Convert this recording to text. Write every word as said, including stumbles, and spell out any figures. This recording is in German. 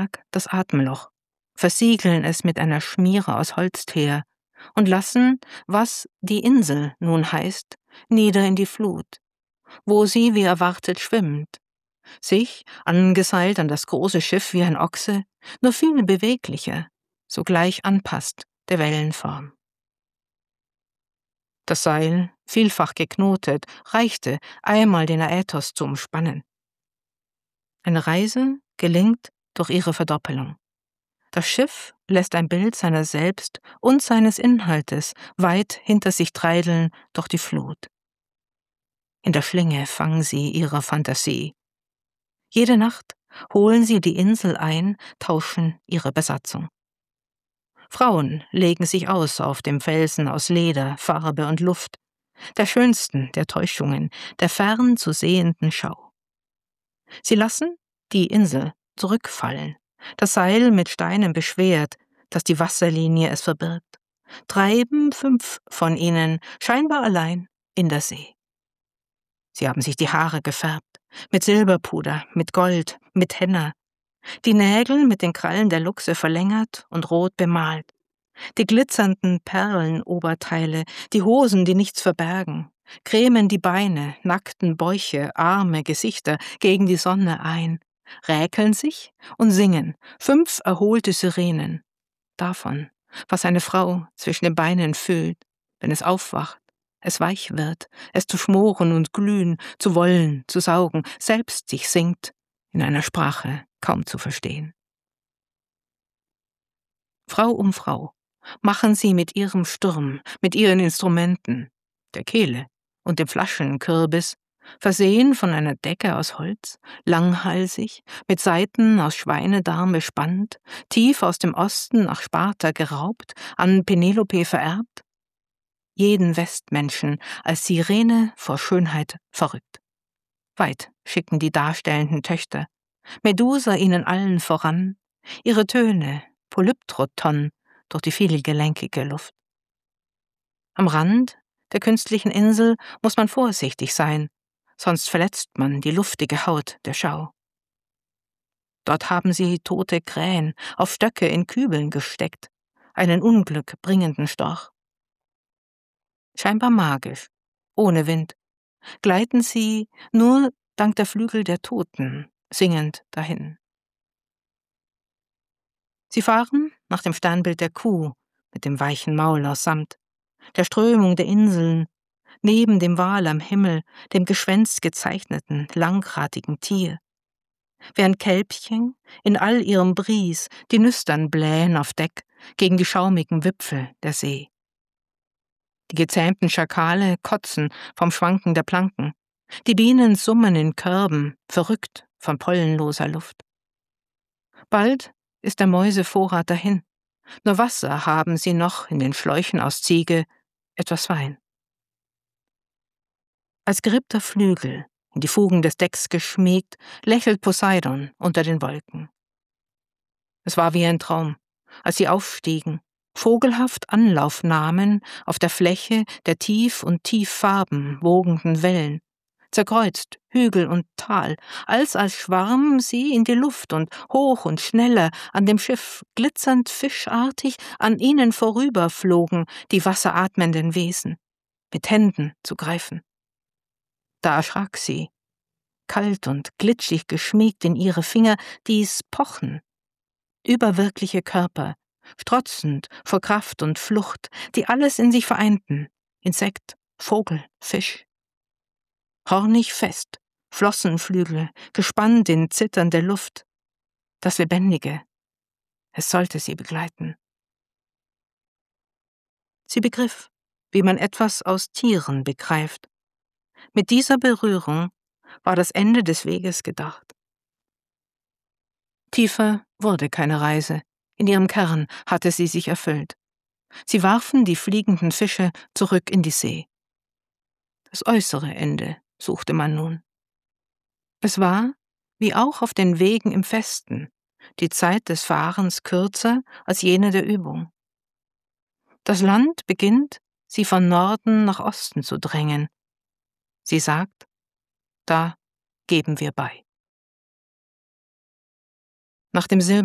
Tag das Atemloch, versiegeln es mit einer Schmiere aus Holzteer und lassen, was die Insel nun heißt, nieder in die Flut, wo sie wie erwartet schwimmt, sich, angeseilt an das große Schiff wie ein Ochse, nur viel beweglicher, sogleich anpasst der Wellenform. Das Seil, vielfach geknotet, reichte, einmal den Aethos zu umspannen. Eine Reise gelingt durch ihre Verdoppelung. Das Schiff lässt ein Bild seiner selbst und seines Inhaltes weit hinter sich treideln durch die Flut. In der Schlinge fangen sie ihre Fantasie. Jede Nacht holen sie die Insel ein, tauschen ihre Besatzung. Frauen legen sich aus auf dem Felsen aus Leder, Farbe und Luft, der schönsten der Täuschungen, der fern zu sehenden Schau. Sie lassen die Insel zurückfallen, das Seil mit Steinen beschwert, dass die Wasserlinie es verbirgt, treiben fünf von ihnen, scheinbar allein, in der See. Sie haben sich die Haare gefärbt, mit Silberpuder, mit Gold, mit Henna, die Nägel mit den Krallen der Luchse verlängert und rot bemalt, die glitzernden Perlenoberteile, die Hosen, die nichts verbergen, cremen die Beine, nackten Bäuche, Arme, Gesichter gegen die Sonne ein, räkeln sich und singen fünf erholte Sirenen davon, was eine Frau zwischen den Beinen fühlt, wenn es aufwacht, es weich wird, es zu schmoren und glühen, zu wollen, zu saugen, selbst sich singt, in einer Sprache kaum zu verstehen. Frau um Frau machen sie mit ihrem Sturm, mit ihren Instrumenten, der Kehle und dem Flaschenkürbis, versehen von einer Decke aus Holz, langhalsig, mit Saiten aus Schweinedarm bespannt, tief aus dem Osten nach Sparta geraubt, an Penelope vererbt, jeden Westmenschen als Sirene vor Schönheit verrückt. Weit schicken die darstellenden Töchter, Medusa ihnen allen voran, ihre Töne, Polyptroton, durch die vielgelenkige Luft. Am Rand der künstlichen Insel muss man vorsichtig sein, sonst verletzt man die luftige Haut der Schau. Dort haben sie tote Krähen auf Stöcke in Kübeln gesteckt, einen unglückbringenden Storch. Scheinbar magisch, ohne Wind, gleiten sie nur dank der Flügel der Toten singend dahin. Sie fahren nach dem Sternbild der Kuh mit dem weichen Maul aus Samt, der Strömung der Inseln, neben dem Wal am Himmel, dem geschwänzt gezeichneten, langratigen Tier, während Kälbchen in all ihrem Bries die Nüstern blähen auf Deck gegen die schaumigen Wipfel der See. Die gezähmten Schakale kotzen vom Schwanken der Planken, die Bienen summen in Körben, verrückt von pollenloser Luft. Bald ist der Mäusevorrat dahin, nur Wasser haben sie noch in den Schläuchen aus Ziege, etwas Wein. Als gerippter Flügel, in die Fugen des Decks geschmiegt, lächelt Poseidon unter den Wolken. Es war wie ein Traum, als sie aufstiegen, vogelhaft Anlauf nahmen auf der Fläche der tief und tieffarben wogenden Wellen, zerkreuzt Hügel und Tal, als als Schwarm sie in die Luft und hoch und schneller an dem Schiff, glitzernd fischartig an ihnen vorüberflogen die wasseratmenden Wesen, mit Händen zu greifen. Da erschrak sie, kalt und glitschig geschmiegt in ihre Finger, dies Pochen, überwirkliche Körper, strotzend vor Kraft und Flucht, die alles in sich vereinten, Insekt, Vogel, Fisch. Hornig fest, Flossenflügel, gespannt in zitternde Luft, das Lebendige, es sollte sie begleiten. Sie begriff, wie man etwas aus Tieren begreift. Mit dieser Berührung war das Ende des Weges gedacht. Tiefer wurde keine Reise, in ihrem Kern hatte sie sich erfüllt. Sie warfen die fliegenden Fische zurück in die See. Das äußere Ende suchte man nun. Es war, wie auch auf den Wegen im Festen, die Zeit des Fahrens kürzer als jene der Übung. Das Land beginnt, sie von Norden nach Osten zu drängen. Sie sagt, da geben wir bei. Nach dem Silber